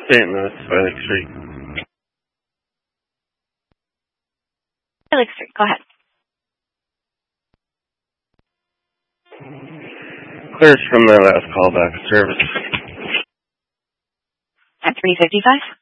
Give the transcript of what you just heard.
St. Louis, Lake Street. Lake Street, go ahead. Clears from the last callback service. At 3:55.